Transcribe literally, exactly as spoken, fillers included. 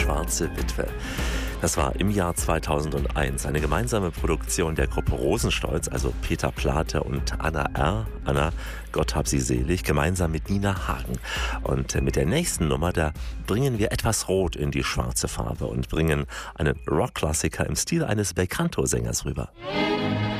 schwarze Witwe. Das war im Jahr zweitausendeins eine gemeinsame Produktion der Gruppe Rosenstolz, also Peter Plate und Anna R., Anna, Gott hab sie selig, gemeinsam mit Nina Hagen. Und mit der nächsten Nummer, da bringen wir etwas Rot in die schwarze Farbe und bringen einen Rockklassiker im Stil eines Belcanto-Sängers rüber.